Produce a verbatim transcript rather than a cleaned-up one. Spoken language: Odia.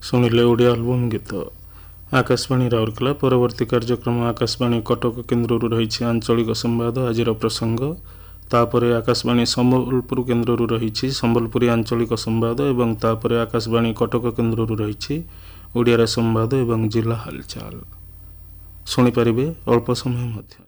ଶୁଣିଲେ ଓଡ଼ିଆ ଆଲବମ୍ ଗୀତ। ଆକାଶବାଣୀ ରାଉରକେଲା। ପରବର୍ତ୍ତୀ କାର୍ଯ୍ୟକ୍ରମ ଆକାଶବାଣୀ କଟକ କେନ୍ଦ୍ରରୁ ରହିଛି ଆଞ୍ଚଳିକ ସମ୍ବାଦ ଆଜିର ପ୍ରସଙ୍ଗ। ତାପରେ ଆକାଶବାଣୀ ସମ୍ବଲପୁର କେନ୍ଦ୍ରରୁ ରହିଛି ସମ୍ବଲପୁରୀ ଆଞ୍ଚଳିକ ସମ୍ବାଦ ଏବଂ ତାପରେ ଆକାଶବାଣୀ କଟକ କେନ୍ଦ୍ରରୁ ରହିଛି ଓଡ଼ିଆରେ ସମ୍ବାଦ ଏବଂ ଜିଲ୍ଲା ହାଲଚାଲ। ଶୁଣିପାରିବେ ଅଳ୍ପ ସମୟ ମଧ୍ୟ।